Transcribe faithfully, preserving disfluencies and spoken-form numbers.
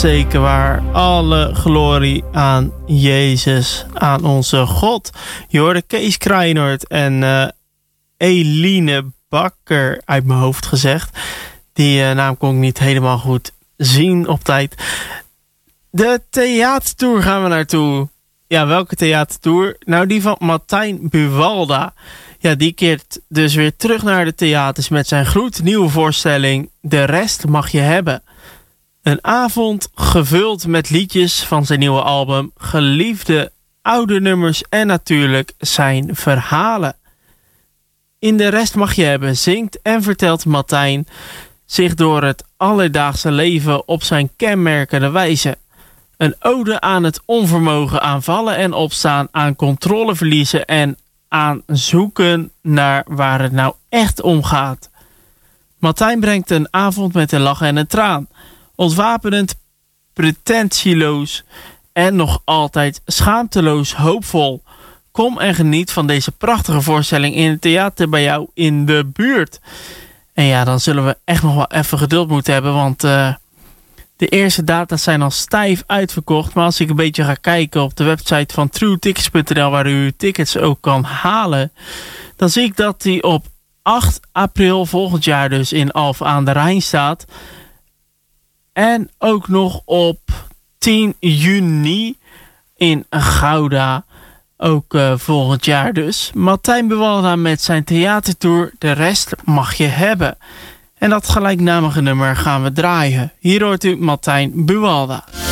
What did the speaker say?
Zeker waar. Alle glorie aan Jezus, aan onze God. Je hoorde Kees Kraaienoord en uh, Eline Bakker uit mijn hoofd gezegd. Die uh, naam kon ik niet helemaal goed zien op tijd. De theatertour gaan we naartoe. Ja, welke theatertour? Nou, die van Martijn Buwalda. Ja, die keert dus weer terug naar de theaters met zijn gloednieuwe voorstelling De Rest Mag Je Hebben. Een avond gevuld met liedjes van zijn nieuwe album, geliefde oude nummers en natuurlijk zijn verhalen. In De Rest Mag Je Hebben zingt en vertelt Martijn zich door het alledaagse leven op zijn kenmerkende wijze. Een ode aan het onvermogen aan vallen en opstaan, aan controle verliezen en aan zoeken naar waar het nou echt om gaat. Martijn brengt een avond met een lach en een traan. Ontwapenend, pretentieloos en nog altijd schaamteloos hoopvol. Kom en geniet van deze prachtige voorstelling in het theater bij jou in de buurt. En ja, dan zullen we echt nog wel even geduld moeten hebben, want uh, de eerste data's zijn al stijf uitverkocht. Maar als ik een beetje ga kijken op de website van true tickets punt n l, waar u uw tickets ook kan halen, dan zie ik dat die op acht april volgend jaar dus in Alphen aan de Rijn staat. En ook nog op tien juni in Gouda. Ook uh, volgend jaar dus. Martijn Buwalda met zijn theatertour De Rest Mag Je Hebben. En dat gelijknamige nummer gaan we draaien. Hier hoort u Martijn Buwalda.